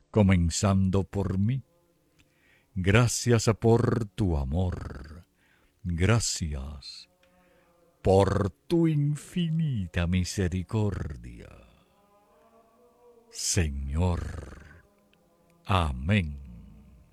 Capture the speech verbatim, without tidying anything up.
comenzando por mí. Gracias por tu amor, gracias por tu infinita misericordia. Señor, amén.